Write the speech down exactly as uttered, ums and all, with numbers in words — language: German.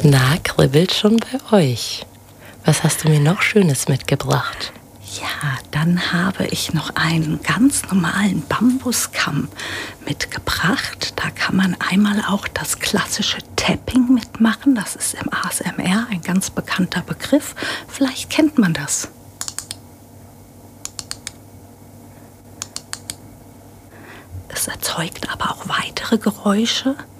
Na, kribbelt schon bei euch. Was hast du mir noch Schönes mitgebracht? Ja, dann habe ich noch einen ganz normalen Bambuskamm mitgebracht. Da kann man einmal auch das klassische Tapping mitmachen. Das ist im A S M R ein ganz bekannter Begriff. Vielleicht kennt man das. Es erzeugt aber auch weitere Geräusche.